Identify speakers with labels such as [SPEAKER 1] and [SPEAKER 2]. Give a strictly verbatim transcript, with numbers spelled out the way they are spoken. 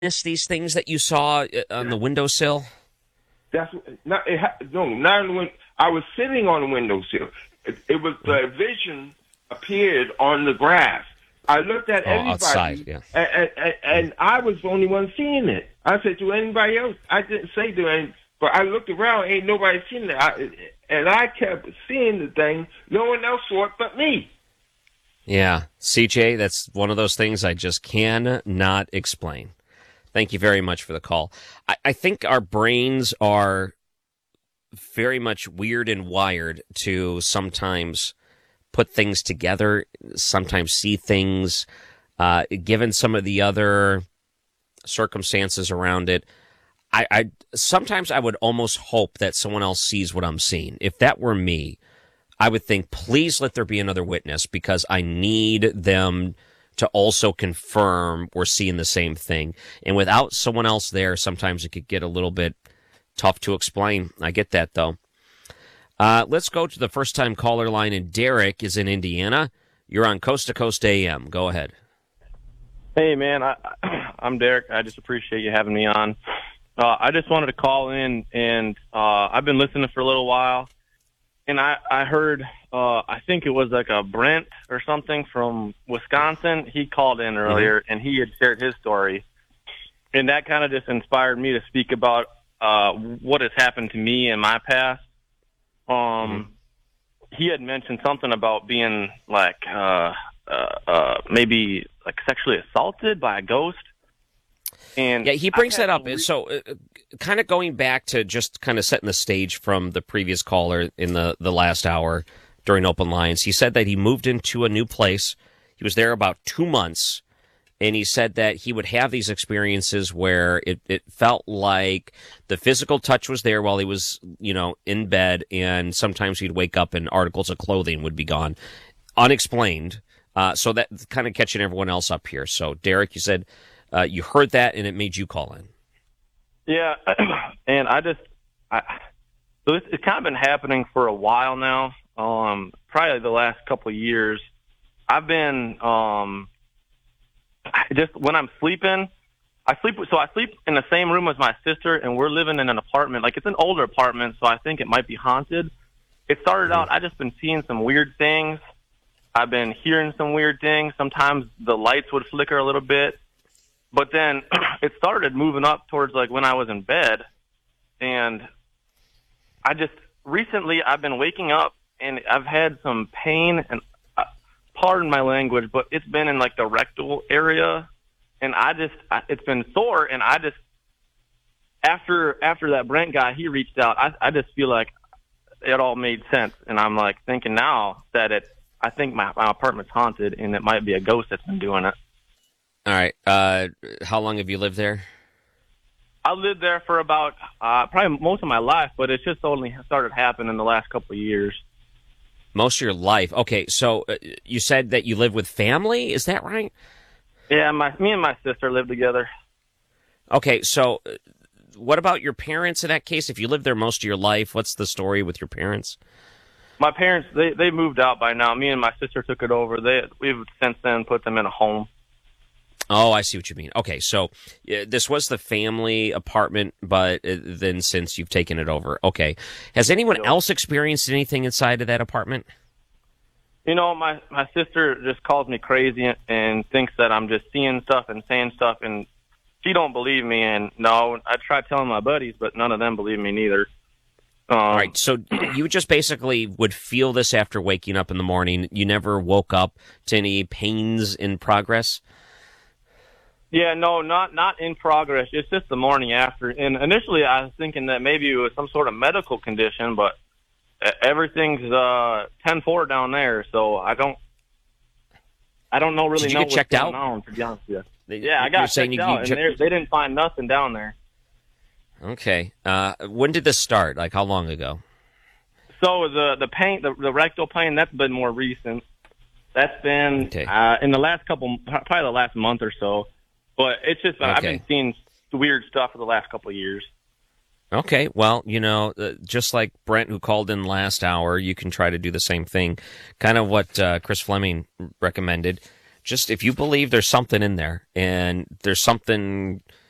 [SPEAKER 1] witness these things that you saw uh, on the windowsill?
[SPEAKER 2] That's not it, ha- no, not when I was sitting on the windowsill. It, it was the vision appeared on the grass. I looked at
[SPEAKER 1] Oh,
[SPEAKER 2] everybody,
[SPEAKER 1] outside, yeah.
[SPEAKER 2] and, and, and I was the only one seeing it. I said to anybody else, I didn't say to any, but I looked around, ain't nobody seen it, I, and I kept seeing the thing. No one else saw it but me.
[SPEAKER 1] Yeah, C J, that's one of those things I just cannot explain. Thank you very much for the call. I, I think our brains are very much weird and wired to sometimes put things together, sometimes see things, uh, given some of the other circumstances around it. I, I sometimes I would almost hope that someone else sees what I'm seeing. If that were me, I would think, please let there be another witness because I need them to also confirm we're seeing the same thing. And without someone else there, sometimes it could get a little bit tough to explain. I get that, though. Uh, let's go to the first-time caller line, and Derek is in Indiana. You're on Coast to Coast A M. Go ahead.
[SPEAKER 3] Hey, man. I, I'm Derek. I just appreciate you having me on. Uh, I just wanted to call in, and uh, I've been listening for a little while, and I, I heard, uh, I think it was like a Brent or something from Wisconsin. He called in earlier, mm-hmm. and he had shared his story, and that kind of just inspired me to speak about uh, what has happened to me in my past. Um, mm-hmm. He had mentioned something about being like uh, uh, uh, maybe like sexually assaulted by a ghost. And
[SPEAKER 1] yeah, he brings that up. Re- so uh, kind of going back to just kind of setting the stage from the previous caller in the, the last hour during Open Lines, he said that he moved into a new place. He was there about two months. And he said that he would have these experiences where it, it felt like the physical touch was there while he was, you know, in bed. And sometimes he'd wake up and articles of clothing would be gone, unexplained. Uh, so that's kind of catching everyone else up here. So, Derek, you said uh, you heard that and it made you call in.
[SPEAKER 3] Yeah. And I just, I, so it's, it's kind of been happening for a while now. Um, probably the last couple of years. I've been, um, just when I'm sleeping, I sleep. So I sleep in the same room as my sister, and we're living in an apartment. Like it's an older apartment, so I think it might be haunted. It started out. I just been seeing some weird things. I've been hearing some weird things. Sometimes the lights would flicker a little bit, but then it started moving up towards like when I was in bed, and I just recently I've been waking up and I've had some pain and. Pardon my language, but it's been in like the rectal area, and I just I, it's been sore, and I just after after that Brent guy he reached out, I I just feel like it all made sense, and I'm like thinking now that it I think my my apartment's haunted, and it might be a ghost that's been doing it.
[SPEAKER 1] All right, uh, how long have you lived there?
[SPEAKER 3] I lived there for about uh, probably most of my life, but it's just only started happening in the last couple of years.
[SPEAKER 1] Most of your life. Okay, so uh, you said that you live with family. Is that right?
[SPEAKER 3] Yeah, my me and my sister live together.
[SPEAKER 1] Okay, so uh, what about your parents in that case? If you lived there most of your life, what's the story with your parents?
[SPEAKER 3] My parents, they, they moved out by now. Me and my sister took it over. They We've since then put them in a home.
[SPEAKER 1] Oh, I see what you mean. Okay, so uh, this was the family apartment, but uh, then since you've taken it over. Okay. Has anyone
[SPEAKER 3] Yep.
[SPEAKER 1] else experienced anything inside of that apartment?
[SPEAKER 3] You know, my, my sister just calls me crazy and thinks that I'm just seeing stuff and saying stuff, and she don't believe me. And no, I tried telling my buddies, but none of them believe me neither. Um,
[SPEAKER 1] All right, so you just basically would feel this after waking up in the morning. You never woke up to any pains in progress?
[SPEAKER 3] Yeah, no, not not in progress. It's just the morning after. And initially, I was thinking that maybe it was some sort of medical condition, but everything's uh, ten four down there, so I don't, I don't know really
[SPEAKER 1] Did you
[SPEAKER 3] know
[SPEAKER 1] get
[SPEAKER 3] what's
[SPEAKER 1] checked
[SPEAKER 3] going
[SPEAKER 1] out?
[SPEAKER 3] on. To be honest with you,
[SPEAKER 1] You're
[SPEAKER 3] yeah, I got
[SPEAKER 1] saying
[SPEAKER 3] checked
[SPEAKER 1] you-
[SPEAKER 3] out,
[SPEAKER 1] you
[SPEAKER 3] and
[SPEAKER 1] check-
[SPEAKER 3] they they didn't find nothing down there.
[SPEAKER 1] Okay. Uh, when did this start? Like, how long ago?
[SPEAKER 3] So the the pain, the, the rectal pain, that's been more recent. That's been
[SPEAKER 1] Okay.
[SPEAKER 3] uh, in the last couple, probably the last month or so. But it's just I've
[SPEAKER 1] Okay.
[SPEAKER 3] been seeing weird stuff for the last couple of years.
[SPEAKER 1] Okay, well, you know, uh, just like Brent, who called in last hour, you can try to do the same thing. Kind of what uh, Chris Fleming recommended. Just if you believe there's something in there and there's something